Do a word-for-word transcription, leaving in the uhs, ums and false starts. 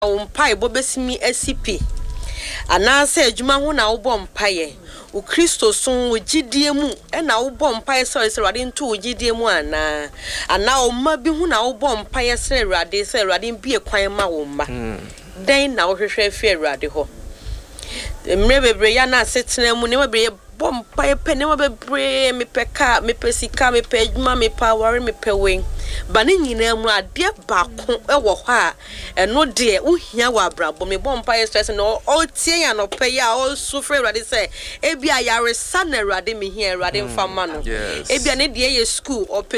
Umpai bobesimi esipi anase adwuma ho na wo mpaye o Kristo son wo gidie mu e na wo mpaye so se Awurade nto wo gidie mu ana ana o ma bi ho na wo mpaye se Awurade se Awurade bie kwan ma wo ma den na wo hwehwe afi Awurade ho emre bebre ya na asetena mu ne bebre bom mpaye pe ne bebre me peka me pesika me pe adwuma me pa ware me pe wen ba ne nyina mu ade baako e wo ho a eno de uhia wa brabo me bom mpaye stress no o tie ya no pe ya o sufre Awurade se e bia yare sa na Awurade me hia Awurade mfa ma no e bia ne de ye school